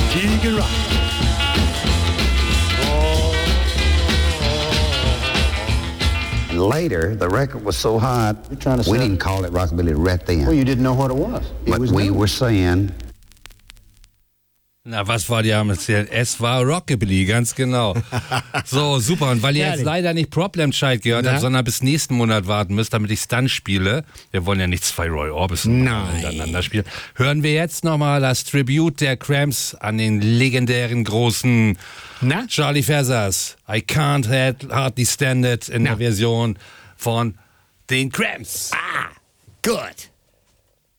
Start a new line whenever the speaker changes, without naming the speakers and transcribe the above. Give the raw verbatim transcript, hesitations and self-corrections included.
Keegan Rock.
And later, the record was so hot, we didn't call it rockabilly right then.
Well, you didn't know what it was. It
but
was
we
new.
were saying...
Na, was war die am erzählen? Es war Rockabilly, ganz genau. So, super. Und weil ihr jetzt leider nicht Problem-Child gehört habt, sondern bis nächsten Monat warten müsst, damit ich es dann spiele, wir wollen ja nicht zwei Roy Orbison miteinander spielen, hören wir jetzt nochmal das Tribute der Cramps an den legendären großen
Na?
Charlie Versas. I can't hardly stand it in
Na.
der Version von den Cramps.
Ah, gut.